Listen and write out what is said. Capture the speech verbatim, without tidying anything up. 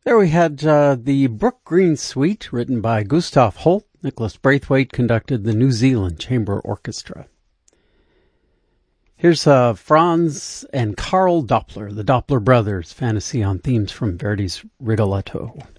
There we had uh, the Brook Green Suite, written by Gustav Holt. Nicholas Braithwaite conducted the New Zealand Chamber Orchestra. Here's uh, Franz and Karl Doppler, the Doppler brothers, fantasy on themes from Verdi's Rigoletto.